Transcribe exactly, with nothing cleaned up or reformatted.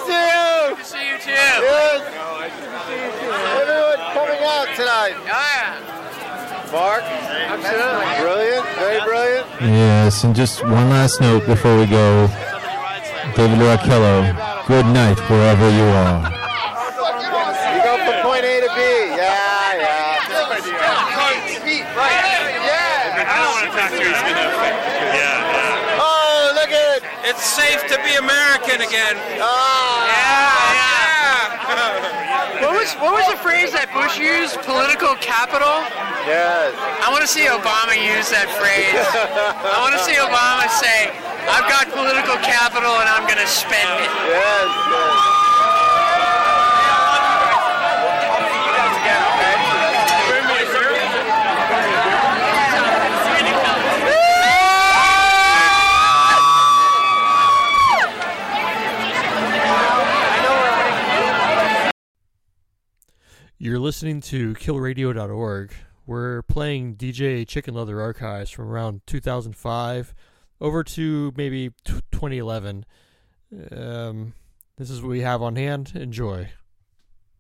to see you. Good to see you too. Yes. Everyone coming out tonight. Oh yeah. Mark. Absolutely. Brilliant. Very brilliant. Yes, and just one last note before we go. David Lorachello, good night wherever you are. You go from point A to B. Yeah, yeah. Right. Yeah. I don't want to talk to you. It's gonna affect. Yeah, yeah. Oh, look at it. It's safe to be American again. Oh. Yeah, yeah. What was what was the phrase that Bush used? Political capital? Yes. I want to see Obama use that phrase. I want to see Obama say, I've got political capital and I'm going to spend it. Yes, yes. You're listening to kill radio dot org. We're playing D J Chicken Leather archives from around two thousand five over to maybe twenty eleven. Um, this is what we have on hand. Enjoy.